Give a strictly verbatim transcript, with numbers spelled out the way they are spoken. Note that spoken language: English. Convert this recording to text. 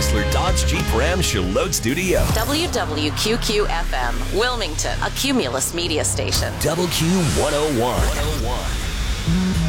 Chrysler Dodge Jeep Ram Charlotte Studio. W W Q Q F M, Wilmington, a Cumulus media station. W Q one oh one.